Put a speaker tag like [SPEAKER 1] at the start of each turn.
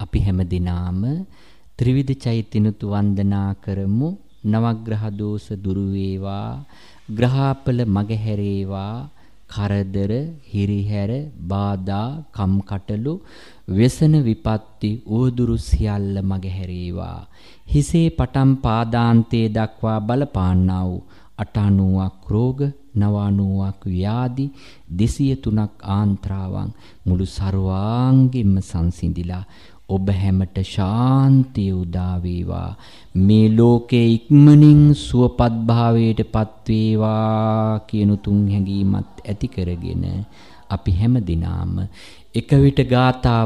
[SPEAKER 1] අපි හැම දිනාම ත්‍රිවිධ චෛත්‍යනුතු වන්දනා කරමු. නවග්‍රහ දෝෂ දුරු වේවා, ග්‍රහාපල මගහැරේවා, කරදර, හිරිහැර, බාධා, කම්කටොළු, व्यसन විපත්ති උවදුරු සියල්ල මගහැරේවා. හිසේ පටන් පාදාන්තයේ දක්වා බලපාන්නා වූ 90ක් රෝග, 90ක් ව්‍යාධි, 203ක් ආන්ත්‍රාවන් මුළු ਸਰවාංගෙම සංසිඳිලා ඔබ හැමට ශාන්තිය උදා වේවා. මේ ලෝකේ ඉක්මනින් සුවපත් භාවයට පත් වේවා කියන තුන් හැඟීමත් ඇති කරගෙන අපි හැම දිනාම එක විට ගාථා